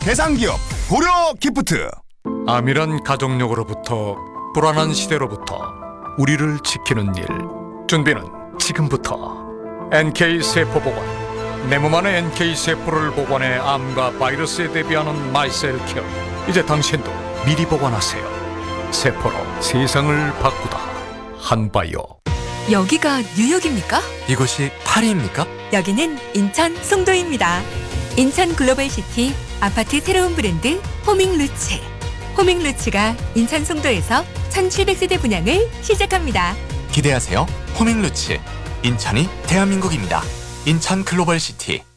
대상기업 고려 기프트. 암이란 가족력으로부터 불안한 시대로부터 우리를 지키는 일. 준비는 지금부터. NK세포보건, 내 몸 안에 NK세포를 보관해 암과 바이러스에 대비하는 마이셀케어. 이제 당신도 미리 보관하세요. 세포로 세상을 바꾸다. 한바이오. 여기가 뉴욕입니까? 이곳이 파리입니까? 여기는 인천 송도입니다. 인천 글로벌시티 아파트 새로운 브랜드 호밍루츠. 호밍루츠가 인천 송도에서 1700세대 분양을 시작합니다. 기대하세요. 호밍루츠. 인천이 대한민국입니다. 인천 글로벌시티.